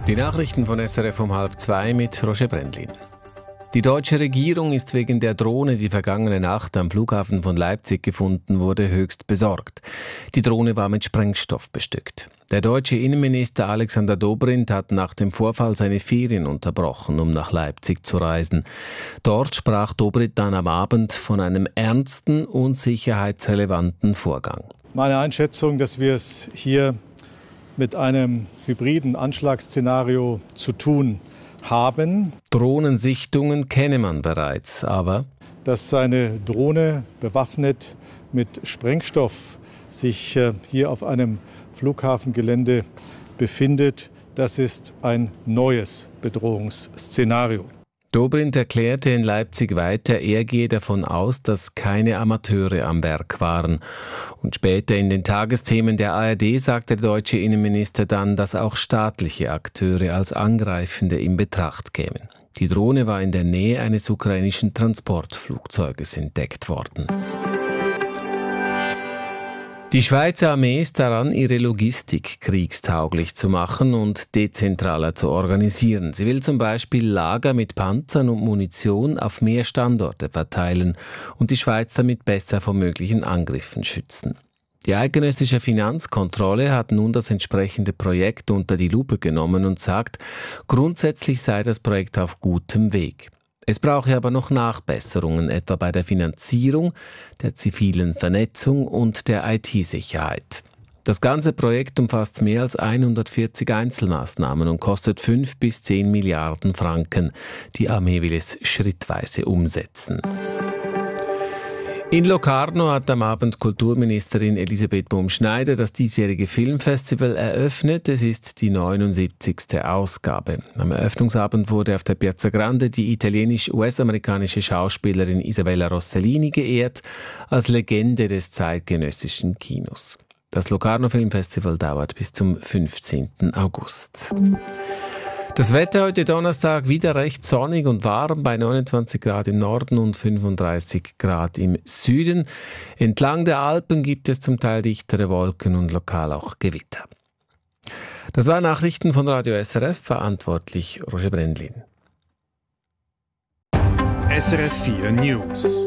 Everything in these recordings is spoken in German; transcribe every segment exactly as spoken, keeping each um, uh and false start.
Die Nachrichten von S R F um halb zwei mit Roger Brendlin. Die deutsche Regierung ist wegen der Drohne, die vergangene Nacht am Flughafen von Leipzig gefunden wurde, höchst besorgt. Die Drohne war mit Sprengstoff bestückt. Der deutsche Innenminister Alexander Dobrindt hat nach dem Vorfall seine Ferien unterbrochen, um nach Leipzig zu reisen. Dort sprach Dobrindt dann am Abend von einem ernsten und sicherheitsrelevanten Vorgang. Meine Einschätzung, dass wir es hier mit einem hybriden Anschlagsszenario zu tun haben. Drohnensichtungen kenne man bereits, aber dass eine Drohne bewaffnet mit Sprengstoff sich hier auf einem Flughafengelände befindet, das ist ein neues Bedrohungsszenario. Dobrindt erklärte in Leipzig weiter, er gehe davon aus, dass keine Amateure am Werk waren. Und später in den Tagesthemen der A R D sagte der deutsche Innenminister dann, dass auch staatliche Akteure als Angreifende in Betracht kämen. Die Drohne war in der Nähe eines ukrainischen Transportflugzeuges entdeckt worden. Die Schweizer Armee ist daran, ihre Logistik kriegstauglich zu machen und dezentraler zu organisieren. Sie will zum Beispiel Lager mit Panzern und Munition auf mehr Standorte verteilen und die Schweiz damit besser vor möglichen Angriffen schützen. Die eidgenössische Finanzkontrolle hat nun das entsprechende Projekt unter die Lupe genommen und sagt, grundsätzlich sei das Projekt auf gutem Weg. Es brauche aber noch Nachbesserungen, etwa bei der Finanzierung, der zivilen Vernetzung und der I T-Sicherheit. Das ganze Projekt umfasst mehr als hundertvierzig Einzelmaßnahmen und kostet fünf bis zehn Milliarden Franken. Die Armee will es schrittweise umsetzen. In Locarno hat am Abend Kulturministerin Elisabeth Bum-Schneider das diesjährige Filmfestival eröffnet. Es ist die neunundsiebzigste Ausgabe. Am Eröffnungsabend wurde auf der Piazza Grande die italienisch-U S-amerikanische Schauspielerin Isabella Rossellini geehrt, als Legende des zeitgenössischen Kinos. Das Locarno Filmfestival dauert bis zum fünfzehnten August. Das Wetter heute Donnerstag wieder recht sonnig und warm bei neunundzwanzig Grad im Norden und fünfunddreißig Grad im Süden. Entlang der Alpen gibt es zum Teil dichtere Wolken und lokal auch Gewitter. Das waren Nachrichten von Radio S R F, verantwortlich Roger Brendlin. S R F vier News.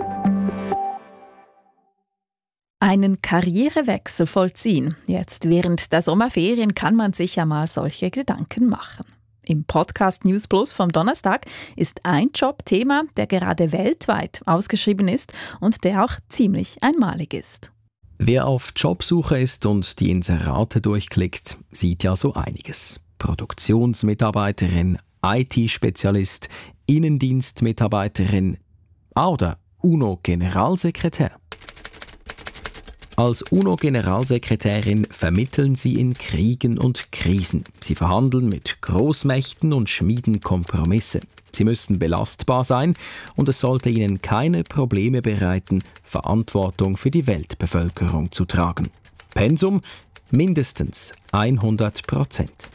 Einen Karrierewechsel vollziehen. Jetzt während der Sommerferien kann man sich ja mal solche Gedanken machen. Im Podcast News Plus vom Donnerstag ist ein Job Thema, der gerade weltweit ausgeschrieben ist und der auch ziemlich einmalig ist. Wer auf Jobsuche ist und die Inserate durchklickt, sieht ja so einiges. Produktionsmitarbeiterin, I T-Spezialist, Innendienstmitarbeiterin oder UNO-Generalsekretär. Als UNO-Generalsekretärin vermitteln sie in Kriegen und Krisen. Sie verhandeln mit Großmächten und schmieden Kompromisse. Sie müssen belastbar sein und es sollte ihnen keine Probleme bereiten, Verantwortung für die Weltbevölkerung zu tragen. Pensum mindestens hundert Prozent.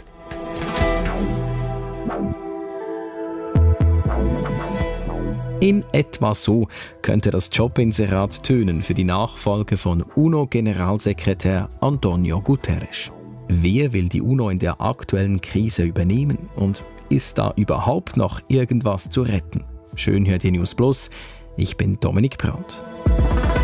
In etwa so könnte das Jobinserat tönen für die Nachfolge von UNO-Generalsekretär António Guterres. Wer will die UNO in der aktuellen Krise übernehmen und ist da überhaupt noch irgendwas zu retten? Schön hört ihr News Plus. Ich bin Dominik Brandt.